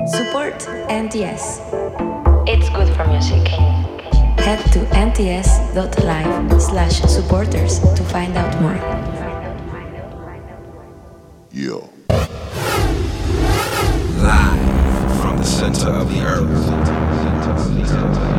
Support NTS. It's good for music. Head to nts.live/supporters to find out more. Yo. Live from the center of the earth.